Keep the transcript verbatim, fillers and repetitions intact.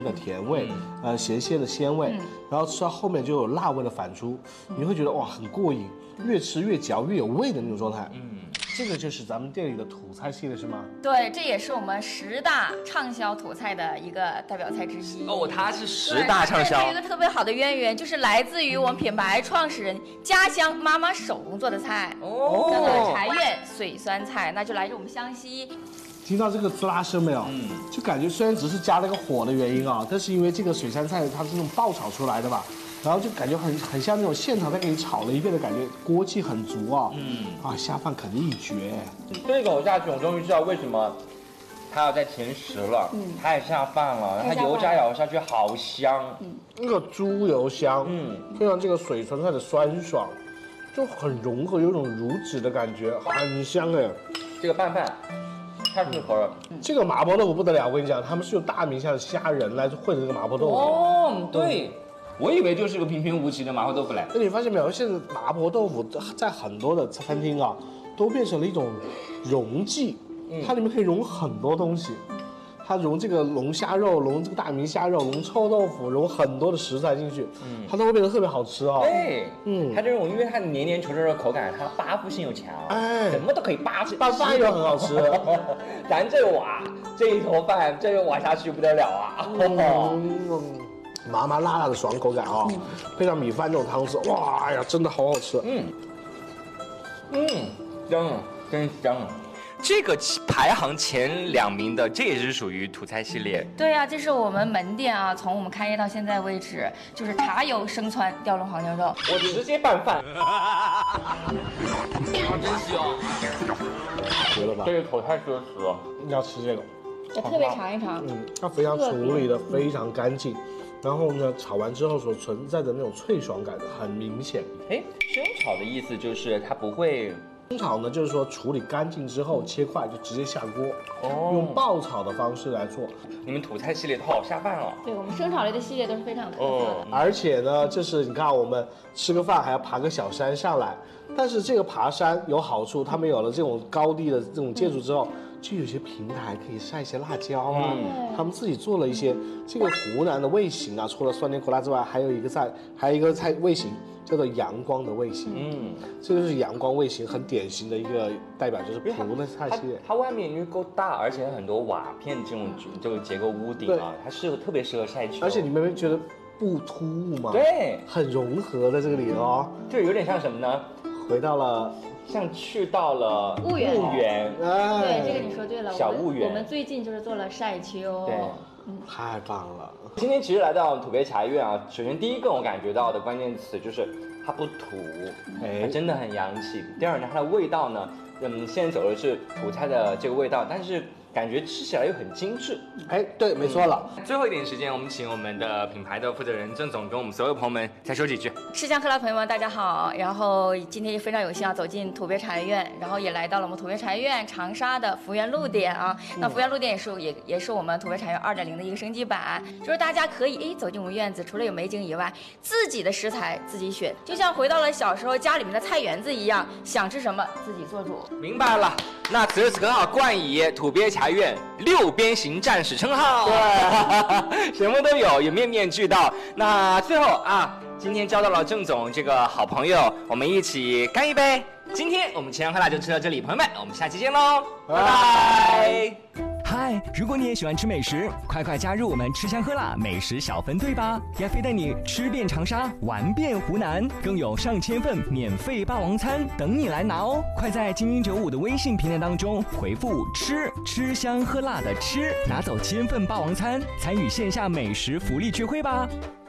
的甜味，嗯、呃咸鲜的鲜味，嗯、然后吃到后面就有辣味的反出，嗯、你会觉得哇很过瘾，越吃越嚼越有味的那种状态。嗯，这个就是咱们店里的土菜系列是吗？ 对，这也是我们十大畅销土菜的一个代表菜之一。 哦，它是十大畅销。 它有一个特别好的渊源，就是来自于我们品牌创始人家乡妈妈手工做的菜。哦，叫做柴院水酸菜，那就来自我们湘西。 听到这个滋啦声没有？嗯，就感觉虽然只是加了个火的原因啊，但是因为这个水杉菜它是那种爆炒出来的吧，然后就感觉很很像那种现场再给你炒了一遍的感觉，锅气很足啊。嗯，啊下饭肯定一绝。 这口下去，我终于知道为什么它要在前十了，嗯，太下饭了，它油炸咬下去好香， 嗯，那个猪油香，嗯，配上这个水酸菜的酸爽，就很融合，有种乳脂的感觉，很香哎。 这个拌饭。太适合了， 这个麻婆豆腐不得了，我跟你讲，他们是用大名下的虾仁来烩的这个麻婆豆腐。 哦，对，我以为就是个平平无奇的麻婆豆腐嘞。 那你发现没有？现在麻婆豆腐在很多的餐厅啊，都变成了一种溶剂，它里面可以融很多东西。它融这个龙虾肉，融这个大明虾肉，融臭豆腐，融很多的食材进去，嗯，它都会变得特别好吃哦。 对，嗯，它这种因为它黏黏稠稠的口感，它扒附性又强，哎，什么都可以扒拌饭又很好吃。 咱这瓦这一坨饭，这个瓦下去不得了啊！ 嗯，麻麻辣辣的爽口感啊、哦，嗯、配上米饭这种汤汁，哇哎呀，真的好好吃。嗯， 嗯，香啊，真香啊！这个排行前两名的，这也是属于土菜系列。 对呀、啊，这是我们门店啊，从我们开业到现在为止，就是茶油生汆吊龙黄牛肉。 我直接拌饭，真香， 绝了吧？ 这个口太奢侈了， 要吃这个， 要特别尝一尝。 嗯，它肥肠处理的非常干净。然后呢，炒完之后所存在的那种脆爽感很明显。 哎，生炒的意思就是它不会。 生炒呢，就是说处理干净之后切块就直接下锅，哦，用爆炒的方式来做。 你们土菜系列都好下饭了。 对，我们生炒类的系列都是非常有特色的。 哦，而且呢，就是你看我们吃个饭还要爬个小山上来，但是这个爬山有好处，他们有了这种高地的这种建筑之后。嗯就有些平台可以晒一些辣椒啊，嗯、他们自己做了一些这个湖南的味型啊，除了酸甜苦辣之外，还有一个菜，还有一个菜味型叫做阳光的味型。嗯，这个是阳光味型，很典型的一个代表，就是湖的菜系列。 它, 它, 它外面因为够大，而且很多瓦片这种这个结构屋顶啊，它适合特别适合晒球。 而且你们会觉得不突兀吗？ 对， 很融合在这个里哦。 就有点像什么呢？ 回到了。 像去到了婺源， 婺源， 对，这个你说对了。 小婺源， 我们最近就是做了晒秋， 对， 嗯，太棒了。 今天其实来到土鳖茶院啊，首先第一个我感觉到的关键词就是它不土，哎，它真的很洋气。第二呢，它的味道呢，嗯，现在走的是土菜的这个味道，但是感觉吃起来又很精致。 哎，对，没错了。 嗯、最后一点时间，我们请我们的品牌的负责人郑总跟我们所有朋友们再说几句。 吃香喝辣朋友们，大家好。然后今天也非常有幸啊，走进土鳖茶园，然后也来到了我们土鳖茶园长沙的福源路店啊。嗯、那福源路店也是也也是我们土鳖茶园二点零的一个升级版，就是大家可以哎走进我们院子，除了有美景以外，自己的食材自己选，就像回到了小时候家里面的菜园子一样，想吃什么自己做主。 明白了。那此时此刻啊，冠以土鳖茶院六边形战士称号，对，什么都有，也面面俱到。那最后啊，今天交到了郑总这个好朋友，我们一起干一杯。今天我们吃香喝辣就吃到这里，朋友们，我们下期见喽，拜拜。 嗨，如果你也喜欢吃美食，快快加入我们吃香喝辣美食小分队吧！亚飞带你吃遍长沙，玩遍湖南，更有上千份免费霸王餐等你来拿哦！快在精英九五的微信平台当中回复“吃”，吃香喝辣的吃，拿走千份霸王餐，参与线下美食福利聚会吧！